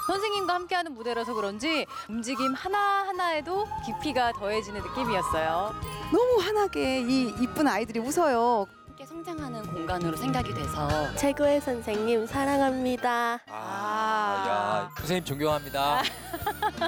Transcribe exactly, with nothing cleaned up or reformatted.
선생님과 함께하는 무대라서 그런지 움직임 하나하나에도 깊이가 더해지는 느낌이었어요. 너무 환하게 이 이쁜 아이들이 웃어요. 함께 성장하는 공간으로 생각이 돼서 최고의 선생님 사랑합니다. 아, 야, 선생님 존경합니다.